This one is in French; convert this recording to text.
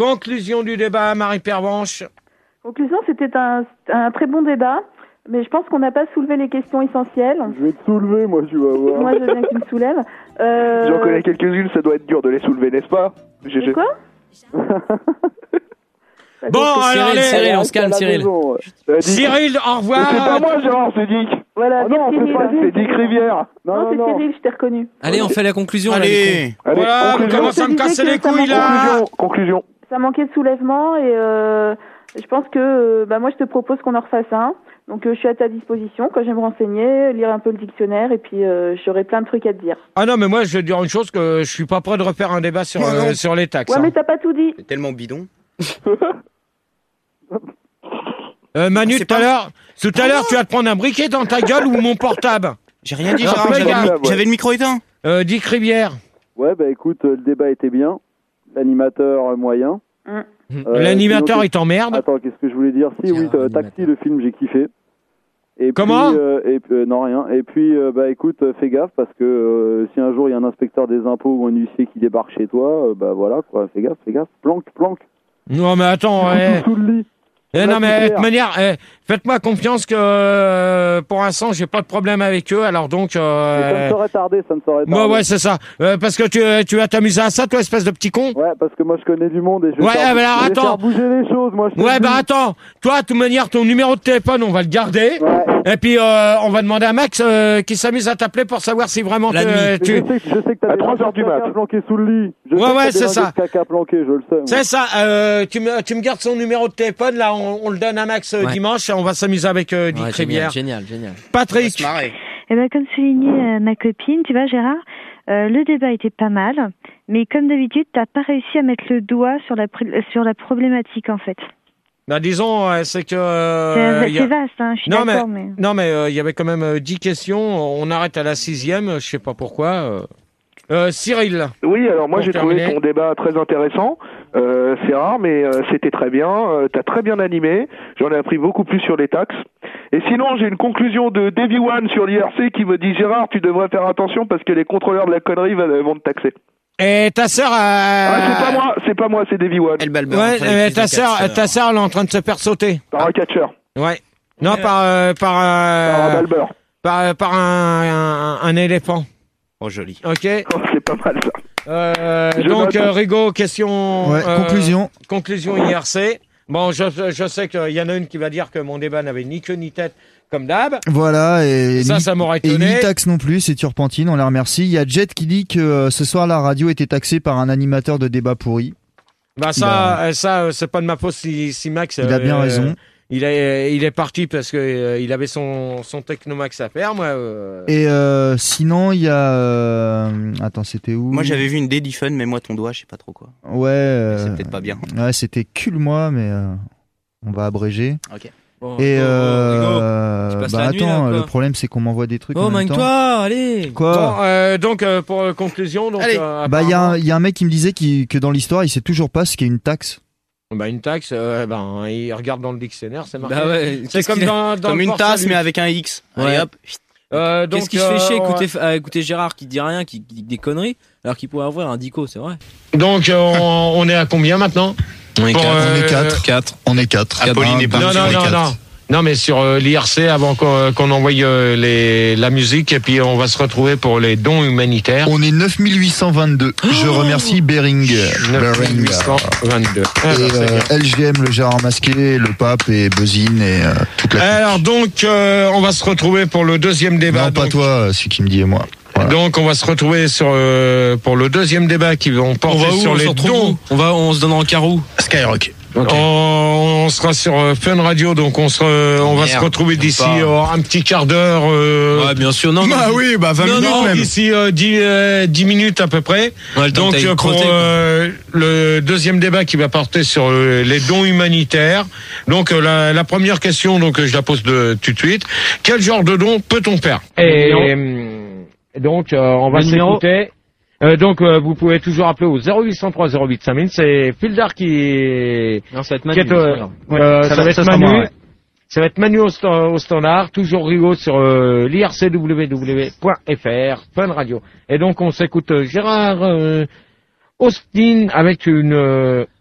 Conclusion du débat, Marie Pervenche. Conclusion, c'était un très bon débat, mais je pense qu'on n'a pas soulevé les questions essentielles. Je vais te soulever, moi, tu vas voir. Moi, je veux bien que tu me soulèves. J'en connais quelques-unes, ça doit être dur de les soulever, n'est-ce pas? C'est quoi? Bon, alors Cyril, on se calme, Cyril. Cyril, au revoir. C'est pas moi, Gérard, c'est Dick. Voilà, non, c'est Dick Rivière. Non, c'est Cyril, je t'ai reconnu. Allez, on fait la conclusion. Allez, voilà, on commence à me casser les couilles, là. Conclusion. Ça manquait de soulèvement et je pense que moi, je te propose qu'on en refasse un. Donc, je suis à ta disposition. Quand je vais me renseigner, lire un peu le dictionnaire et puis j'aurai plein de trucs à te dire. Ah non, mais moi, je vais te dire une chose, que je suis pas prêt de refaire un débat sur les taxes. Ouais, mais t'as pas tout dit. C'est tellement bidon. Manu, tout à l'heure, tu vas te prendre un briquet dans ta gueule ou mon portable? J'ai rien dit, Gérard, j'avais le micro éteint. Dick Rivière. Ouais, bah écoute, le débat était bien. L'animateur moyen. L'animateur, il t'emmerde. Attends, qu'est-ce que je voulais dire? Si, oui, Taxi, le film, j'ai kiffé. Et comment non, rien. Et puis, écoute, fais gaffe, parce que si un jour il y a un inspecteur des impôts ou un huissier qui débarque chez toi, voilà, quoi, fais gaffe. Planque. Non, mais attends, sous le lit. Non, mais de toute manière, faites-moi confiance que pour l'instant, j'ai pas de problème avec eux, alors donc... ça me serait tardé. Ouais, c'est ça. Parce que tu vas t'amuser à ça, toi, espèce de petit con. Ouais, parce que moi, je connais du monde et je vais faire bouger les choses, moi. Attends. Toi, de toute manière, ton numéro de téléphone, on va le garder. Ouais. Et puis, on va demander à Max qui s'amuse à t'appeler pour savoir si vraiment je sais que t'as à des 3h du mat. planqués sous le lit. C'est ça. Caca planqué, je le sais. C'est ça. Tu me gardes son numéro de téléphone, là, on le donne à Max dimanche et on va s'amuser avec Dick Rivière. Génial. Patrick. Comme soulignait ma copine, tu vois, Gérard, le débat était pas mal, mais comme d'habitude, t'as pas réussi à mettre le doigt sur la problématique, en fait. Disons, c'est que... c'est vaste, je suis d'accord, mais... Non, mais il y avait quand même 10 questions. On arrête à la 6e, je sais pas pourquoi. Cyril. Oui, alors moi j'ai trouvé ton débat très intéressant. C'est rare, mais c'était très bien. T'as très bien animé. J'en ai appris beaucoup plus sur les taxes. Et sinon, j'ai une conclusion de Davy One sur l'IRC qui me dit: Gérard, tu devrais faire attention parce que les contrôleurs de la connerie vont te taxer. Et ta sœur c'est pas moi, c'est Davy One. Ta sœur, elle est en train de se faire sauter. Par un catcheur. Ouais. Non, par un balbeur. Par un éléphant. Oh, joli. Ok. C'est pas mal ça. Donc, Rigaud, question... Conclusion IRC. Bon, je sais qu'il y en a une qui va dire que mon débat n'avait ni queue ni tête, comme d'hab. Voilà, et ça m'aurait étonné. Et ni taxe non plus, c'est turpentine, on les remercie. Il y a Jet qui dit que ce soir, la radio était taxée par un animateur de débat pourri. Ça, c'est pas de ma faute si Max... Il a bien raison. Il est parti parce que il avait son Technomax à faire, moi. Et sinon, il y a... Attends, c'était où? Moi, j'avais vu une Daddy Fun, mais moi, ton doigt, je sais pas trop quoi. Ouais. C'est peut-être pas bien. Ouais, c'était moi, mais on va abréger. Ok. Bon, et attends, le problème, c'est qu'on m'envoie des trucs en même temps. Toi, allez. Quoi? Donc, pour conclusion... Allez. Il y a un mec qui me disait que dans l'histoire, il sait toujours pas ce qu'est une taxe. Une taxe, il regarde dans le dictionnaire, c'est marqué. Bah ouais, c'est comme comme une tasse, mais avec un X. Ouais. Allez hop. Qu'est-ce qui se fait chier à écouter Gérard qui dit rien, qui dit des conneries, alors qu'il pourrait avoir un dico, c'est vrai. Donc, on est à combien maintenant? On est 4. Apolline est parti. Non, mais sur l'IRC, avant qu'on envoie la musique, et puis on va se retrouver pour les dons humanitaires. On est 9822. Je remercie Beringer. 9822. Et LGM, le Gérard Masqué, le Pape et Buzzine et toute la... Alors donc, on va se retrouver pour le deuxième débat. Non, pas toi, celui qui me dit et moi. Voilà. Donc on va se retrouver pour le deuxième débat qui vont porter sur les dons. On se donne en carreau. Skyrock. Okay. On sera sur Fun Radio, donc on va se retrouver d'ici un petit quart d'heure. Ouais, bien sûr, non. 20 minutes même. D'ici 10 minutes à peu près. Ouais, donc pour le deuxième débat qui va porter sur les dons humanitaires. Donc la première question, donc je la pose tout de suite. Quel genre de don peut-on faire? Et donc on va s'écouter. Donc vous pouvez toujours appeler au 0803 08 5000. C'est Fildar qui... Non, ça va être Manu. Ça va être Manu. Ouais. Ça va être Manu au standard. Toujours Rigaud sur l'ircwww.fr, Fun Radio. Et donc on s'écoute Gérard Austin avec une